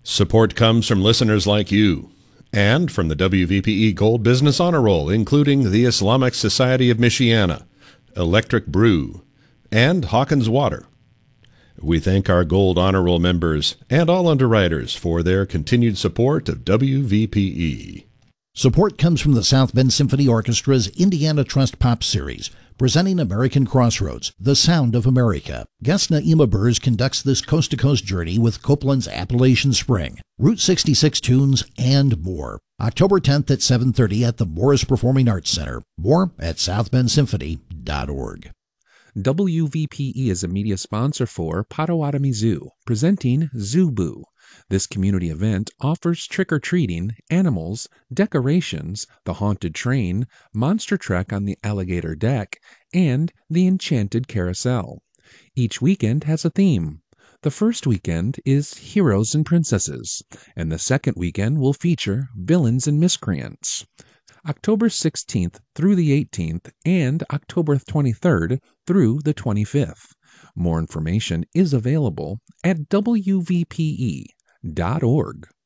Support comes from listeners like you and from the WVPE Gold Business Honor Roll, including the Islamic Society of Michiana, Electric Brew, and Hawkins Water. We thank our Gold Honor Roll members and all underwriters for their continued support of WVPE. Support comes from the South Bend Symphony Orchestra's Indiana Trust Pop Series, presenting American Crossroads, The Sound of America. Guest Naima Burrs conducts this coast-to-coast journey with Copeland's Appalachian Spring, Route 66 tunes, and more. October 10th at 7:30 at the Morris Performing Arts Center. More at southbendsymphony.org. WVPE is a media sponsor for Potawatomi Zoo, presenting Zoo-Boo. This community event offers trick-or-treating, animals, decorations, the haunted train, monster trek on the alligator deck, and the enchanted carousel. Each weekend has a theme. The first weekend is Heroes and Princesses, and the second weekend will feature Villains and Miscreants. October 16th through the 18th and October 23rd through the 25th. More information is available at WVPE.org.